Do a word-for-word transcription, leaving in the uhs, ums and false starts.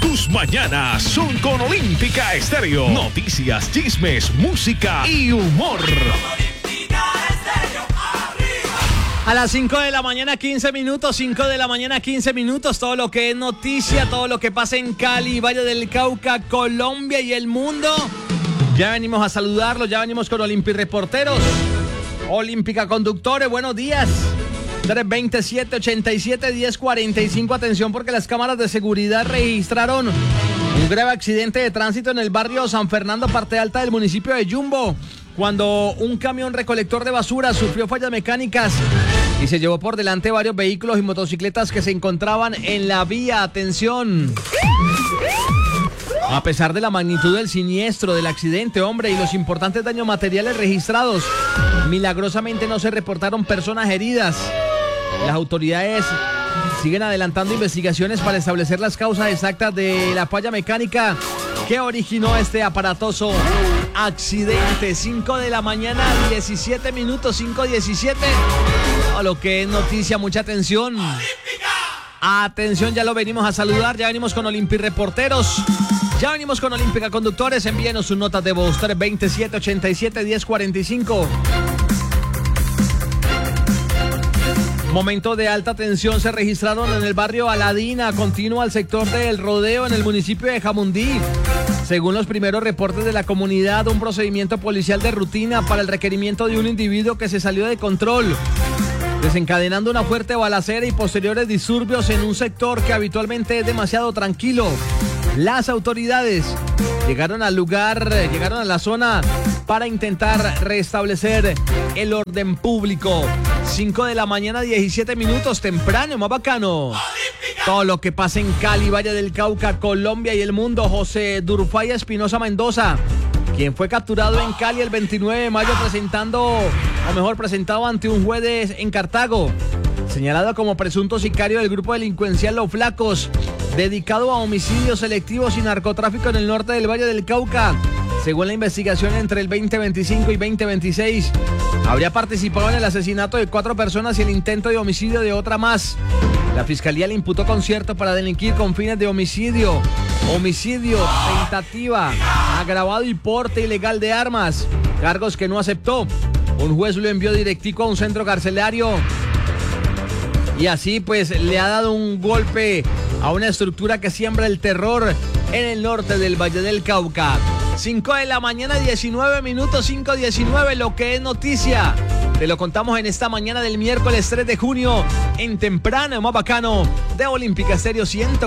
Tus mañanas son con Olímpica Estéreo. Noticias, chismes, música y humor. A las cinco de la mañana, quince minutos, cinco de la mañana, quince minutos, todo lo que es noticia, todo lo que pasa en Cali, Valle del Cauca, Colombia y el mundo. Ya venimos a saludarlos, ya venimos con Olímpica Reporteros, Olímpica Conductores, buenos días. tres veintisiete, ochenta y siete, diez cuarenta y cinco, atención porque las cámaras de seguridad registraron un grave accidente de tránsito en el barrio San Fernando, parte alta del municipio de Yumbo, cuando un camión recolector de basura sufrió fallas mecánicas y se llevó por delante varios vehículos y motocicletas que se encontraban en la vía. Atención. A pesar de la magnitud del siniestro, del accidente, hombre, y los importantes daños materiales registrados, milagrosamente no se reportaron personas heridas. Las autoridades siguen adelantando investigaciones para establecer las causas exactas de la falla mecánica que originó este aparatoso accidente. cinco de la mañana, diecisiete minutos, cinco diecisiete. A lo que es noticia, mucha atención. Atención, ya lo venimos a saludar, ya venimos con Olímpica Reporteros, ya venimos con Olímpica Conductores. Envíenos sus notas de voz, tres veintisiete, ochenta y siete, diez cuarenta y cinco. Momentos de alta tensión se registraron en el barrio Aladina, continuo al sector del Rodeo en el municipio de Jamundí. Según los primeros reportes de la comunidad, un procedimiento policial de rutina para el requerimiento de un individuo que se salió de control, desencadenando una fuerte balacera y posteriores disturbios en un sector que habitualmente es demasiado tranquilo. Las autoridades llegaron al lugar, llegaron a la zona para intentar restablecer el orden público. cinco de la mañana, diecisiete minutos, temprano, más bacano. Todo lo que pasa en Cali, Valle del Cauca, Colombia y el mundo. José Durfaya Espinosa Mendoza, quien fue capturado en Cali el veintinueve de mayo presentando, o mejor presentado ante un juez en Cartago, señalado como presunto sicario del grupo delincuencial Los Flacos, dedicado a homicidios selectivos y narcotráfico en el norte del Valle del Cauca. Según la investigación, entre el veinte veinticinco y veinte veintiséis habría participado en el asesinato de cuatro personas y el intento de homicidio de otra más. La fiscalía le imputó concierto para delinquir con fines de homicidio, homicidio, tentativa, agravado y porte ilegal de armas, cargos que no aceptó. Un juez lo envió directivo a un centro carcelario y así pues le ha dado un golpe a una estructura que siembra el terror en el norte del Valle del Cauca. cinco de la mañana, diecinueve minutos, cinco diecinueve, lo que es noticia. Te lo contamos en esta mañana del miércoles tres de junio, en temprano, más bacano, de Olímpica Estéreo ciento